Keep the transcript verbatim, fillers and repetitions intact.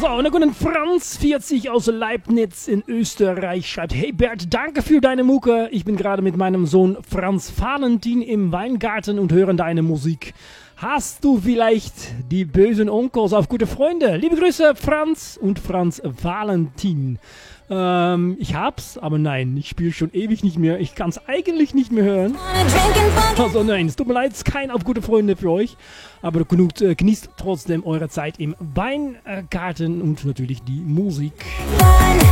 So, und der gute Franz vierzig aus Leibniz in Österreich schreibt: Hey Bert, danke für deine Mucke. Ich bin gerade mit meinem Sohn Franz Valentin im Weingarten und höre deine Musik. Hast du vielleicht die bösen Onkels auf gute Freunde? Liebe Grüße, Franz und Franz Valentin. Ähm, ich hab's, aber nein, ich spiele schon ewig nicht mehr. Ich kann's eigentlich nicht mehr hören. Also nein, es tut mir leid, es ist kein auf gute Freunde für euch. Aber genug, äh, genießt trotzdem eure Zeit im Weingarten und natürlich die Musik.